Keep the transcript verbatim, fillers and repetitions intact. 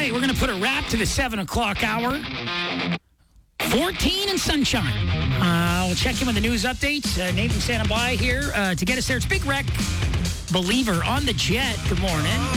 Okay, we're going to put a wrap to the seven o'clock hour. fourteen and sunshine. Uh, we'll check in with the news updates. Uh, Nathan standing by here uh, to get us there. It's Big Wreck Believer on the Jet. Good morning.